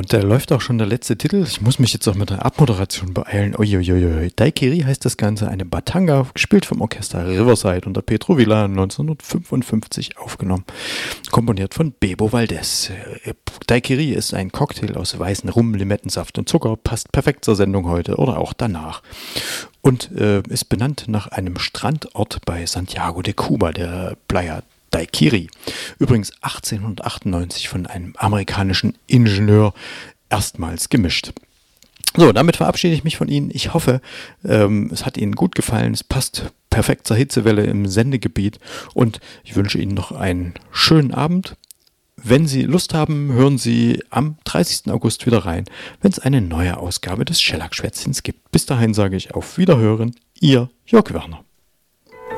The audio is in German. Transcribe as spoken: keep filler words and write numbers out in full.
und da läuft auch schon der letzte Titel. Ich muss mich jetzt auch mit der Abmoderation beeilen. Uiuiui. Daiquiri heißt das Ganze, eine Batanga, gespielt vom Orchester Riverside unter Pedro Villa, neunzehnhundertfünfundfünfzig aufgenommen. Komponiert von Bebo Valdez. Daiquiri ist ein Cocktail aus weißen Rum, Limettensaft und Zucker, passt perfekt zur Sendung heute oder auch danach. Und äh, ist benannt nach einem Strandort bei Santiago de Cuba, der Playa Daiquiri. Übrigens achtzehnhundertachtundneunzig von einem amerikanischen Ingenieur erstmals gemischt. So, damit verabschiede ich mich von Ihnen. Ich hoffe, ähm, es hat Ihnen gut gefallen. Es passt perfekt zur Hitzewelle im Sendegebiet und ich wünsche Ihnen noch einen schönen Abend. Wenn Sie Lust haben, hören Sie am dreißigsten August wieder rein, wenn es eine neue Ausgabe des Schellack-Schwätzchens gibt. Bis dahin sage ich auf Wiederhören, Ihr Jörg Werner.